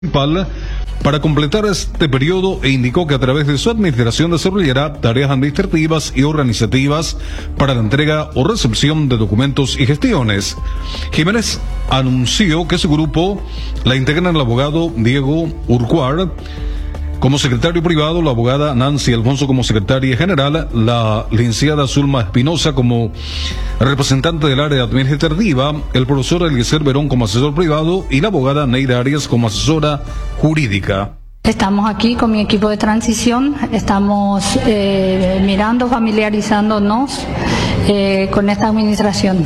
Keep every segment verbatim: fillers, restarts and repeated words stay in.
municipal para completar este periodo e indicó que a través de su administración desarrollará tareas administrativas y organizativas para la entrega o recepción de documentos y gestiones. Jiménez anunció que su grupo la integran el abogado Diego Urquhart como secretario privado, la abogada Nancy Alfonso como secretaria general, la licenciada Zulma Espinosa como representante del área administrativa, el profesor Eliezer Verón como asesor privado y la abogada Neida Arias como asesora jurídica. Estamos aquí con mi equipo de transición, estamos eh, mirando, familiarizándonos eh, con esta administración.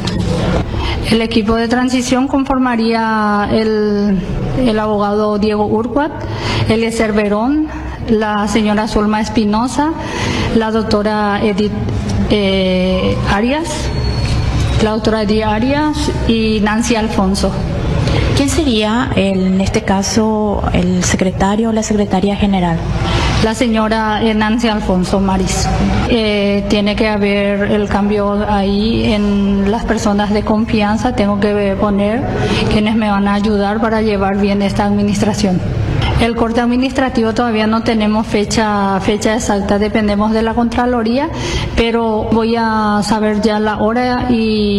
El equipo de transición conformaría el, el abogado Diego Urquhart, Eliezer Verón, la señora Zulma Espinosa, la doctora Edith eh, Arias, la doctora Edith Arias y Nancy Alfonso. ¿Quién sería, el, en este caso, el secretario o la secretaria general? La señora Nancy Alfonso Maris. Eh, tiene que haber el cambio ahí en las personas de confianza. Tengo que poner quienes me van a ayudar para llevar bien esta administración. El corte administrativo todavía no tenemos fecha fecha exacta, dependemos de la Contraloría, pero voy a saber ya la hora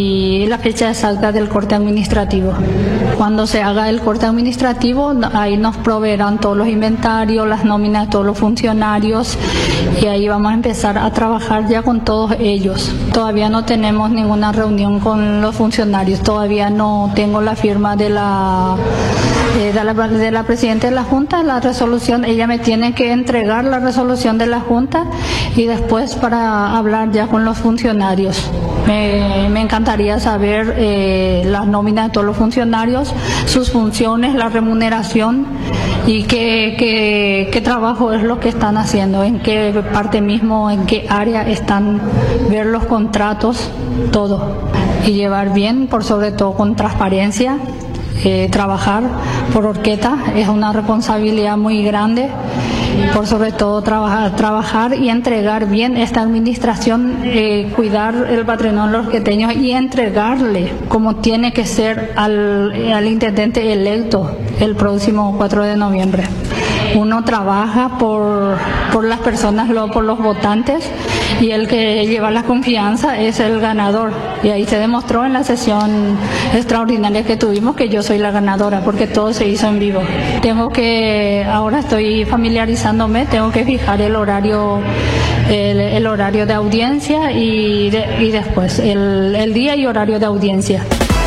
y la fecha exacta del corte administrativo. Cuando se haga el corte administrativo, ahí nos proveerán todos los inventarios, las nóminas de todos los funcionarios y ahí vamos a empezar a trabajar ya con todos ellos. Todavía no tenemos ninguna reunión con los funcionarios, todavía no tengo la firma de la eh, de la, de la presidenta de la Junta. La resolución, ella me tiene que entregar la resolución de la Junta y después para hablar ya con los funcionarios. Me, me encantaría saber eh, las nóminas de todos los funcionarios, sus funciones, la remuneración y qué, qué, qué trabajo es lo que están haciendo, en qué parte mismo, en qué área están, ver los contratos, todo. Y llevar bien, por sobre todo con transparencia. Eh, trabajar por Orqueta es una responsabilidad muy grande, por sobre todo trabajar, trabajar y entregar bien esta administración, eh, cuidar el patrimonio de los orqueteños y entregarle como tiene que ser al, al intendente electo el próximo cuatro de noviembre. Uno trabaja por, por las personas, por los votantes, y el que lleva la confianza es el ganador. Y ahí se demostró en la sesión extraordinaria que tuvimos que yo soy la ganadora, porque todo se hizo en vivo. Tengo que, ahora estoy familiarizándome, tengo que fijar el horario, el, el horario de audiencia y, de, y después el, el día y horario de audiencia.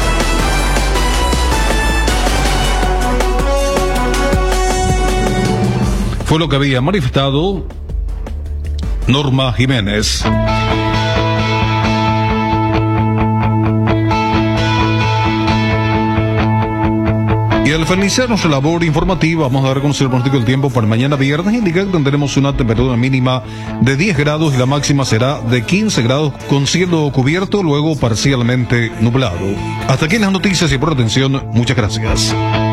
Fue lo que había manifestado Norma Jiménez. Y al finalizar nuestra labor informativa, vamos a dar a conocer el pronóstico del tiempo para mañana viernes. Indica que tendremos una temperatura mínima de diez grados y la máxima será de quince grados con cielo cubierto, luego parcialmente nublado. Hasta aquí las noticias y por atención, muchas gracias.